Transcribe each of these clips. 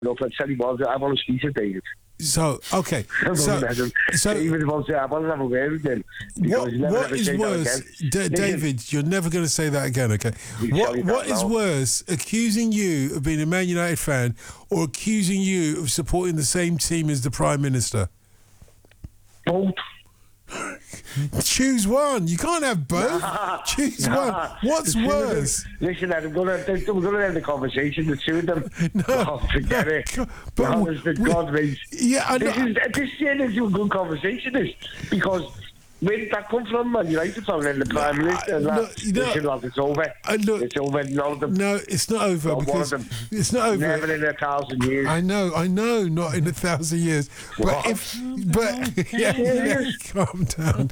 No, I tell you what, I want to speak to David. So, okay. So even if I want to have a word with him. What is worse, David, you're never going to say that again, okay? What is worse, accusing you of being a Man United fan or accusing you of supporting the same team as the Prime Minister? Both. Choose one. You can't have both. Choose one. What's worse? Listen, I'm going to end the conversation. The two of them. No, forget it. God, mate. Yeah, I know. This is a good conversation, because where did that come from, man? United fan and the Prime Minister and that. Listen, it's over. It's over. None of them. No, it's not over. Not one of them. It's not over. Never in 1,000 years. I know, not in 1,000 years. What? Calm down.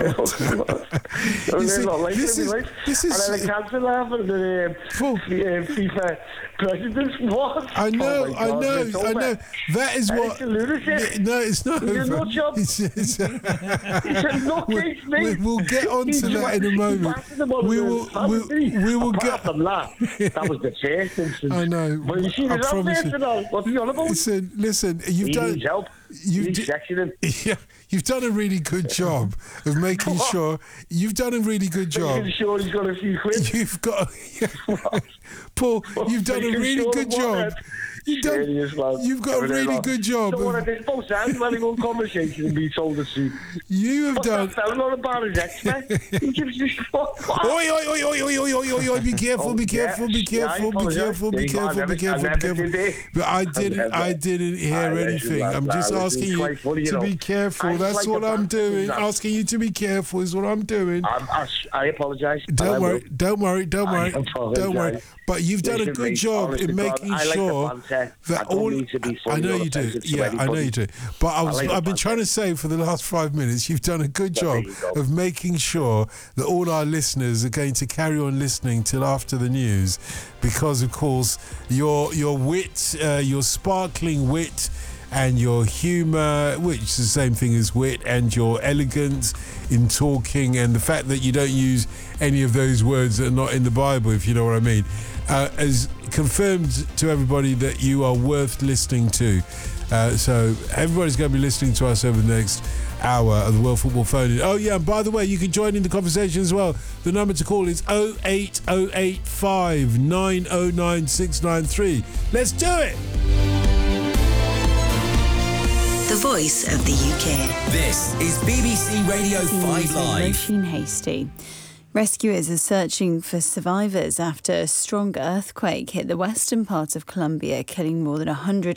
This is and then the cancer laugh and the FIFA presidents. What? I know. That is what. It's a lunatic. No, it's not over. He's a nut job. It's a nutcase, mate. We'll get onto that in a moment. We will get. That was the first instance. I know. But you see, there's not first and all. What's he on about? Listen. You've done. Needs help. Yeah, you've done a really good job of making sure. You've done a really good job. Making sure he's got a few quid. You've got, Paul. You've done a really good job. You've got a really good job. So what is both sides having one conversation and be told the truth. You have done. What's that fellow on about his ex-man? He gives you Oi, be careful. But I didn't hear anything. I'm just asking you to be careful. That's what I'm doing. Asking you to be careful is what I'm doing. I apologise. Don't worry. But you've done a good job in making sure that all. I know you do. Yeah, I know you do. But I've been trying to say for the last 5 minutes, you've done a good job of making sure that all our listeners are going to carry on listening till after the news, because of course your wit, your sparkling wit, and your humour, which is the same thing as wit, and your elegance in talking, and the fact that you don't use any of those words that are not in the Bible, if you know what I mean, has confirmed to everybody that you are worth listening to. So everybody's going to be listening to us over the next hour of the World Football Phone-In. Oh yeah, and by the way, you can join in the conversation as well. The number to call is 08085 909 693. Let's do it! The voice of the UK. This is BBC Radio 5 Live. Roisin Hasty. Rescuers are searching for survivors after a strong earthquake hit the western part of Colombia, killing more than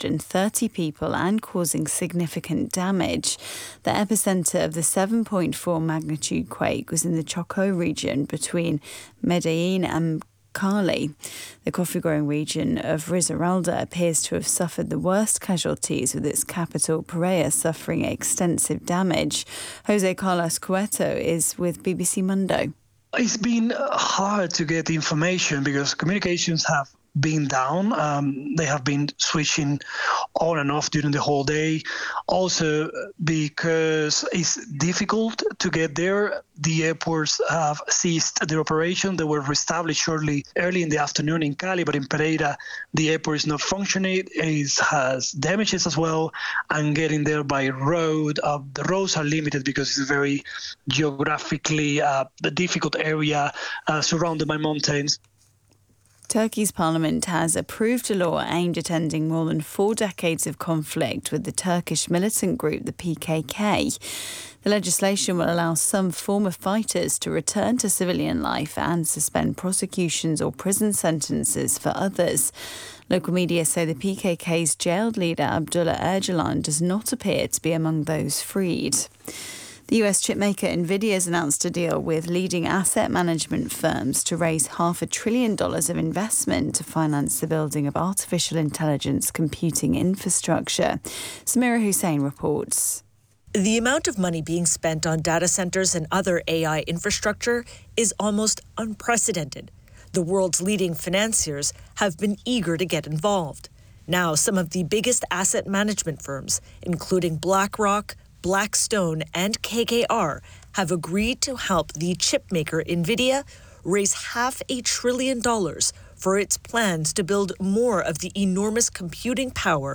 130 people and causing significant damage. The epicenter of the 7.4 magnitude quake was in the Chocó region between Medellin and Cali. The coffee-growing region of Risaralda appears to have suffered the worst casualties, with its capital, Pereira, suffering extensive damage. Jose Carlos Cueto is with BBC Mundo. It's been hard to get information because communications have been down. They have been switching on and off during the whole day. Also, because it's difficult to get there, the airports have ceased their operation. They were reestablished early in the afternoon in Cali, but in Pereira, the airport is not functioning. It has damages as well, and getting there by road. The roads are limited because it's a very geographically difficult area surrounded by mountains. Turkey's parliament has approved a law aimed at ending more than 4 decades of conflict with the Turkish militant group, the PKK. The legislation will allow some former fighters to return to civilian life and suspend prosecutions or prison sentences for others. Local media say the PKK's jailed leader, Abdullah Öcalan, does not appear to be among those freed. The US chipmaker Nvidia has announced a deal with leading asset management firms to raise $500 billion of investment to finance the building of artificial intelligence computing infrastructure. Samira Hussain reports. The amount of money being spent on data centers and other AI infrastructure is almost unprecedented. The world's leading financiers have been eager to get involved. Now, some of the biggest asset management firms, including BlackRock, Blackstone, and KKR, have agreed to help the chipmaker Nvidia raise $500 billion for its plans to build more of the enormous computing power